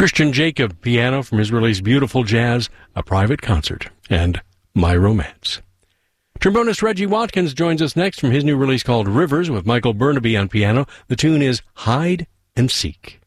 Christian Jacob, piano, from his release Beautiful Jazz, A Private Concert, and My Romance. Trombonist Reggie Watkins joins us next from his new release called Rivers with Michael Burnaby on piano. The tune is Hide and Seek.